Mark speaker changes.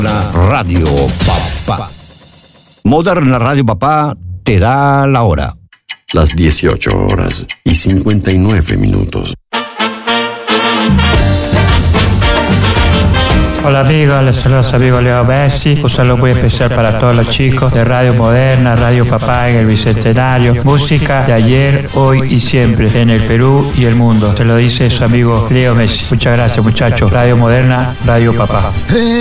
Speaker 1: Radio Papá. Moderna Radio Papá te da la hora.
Speaker 2: Las 18:59.
Speaker 3: Hola amigos, les saluda su amigo Leo Messi. Un saludo muy especial para todos los chicos de Radio Moderna, Radio Papá en el Bicentenario. Música de ayer, hoy y siempre en el Perú y el mundo. Se lo dice su amigo Leo Messi. Muchas gracias muchachos. Radio Moderna, Radio Papá.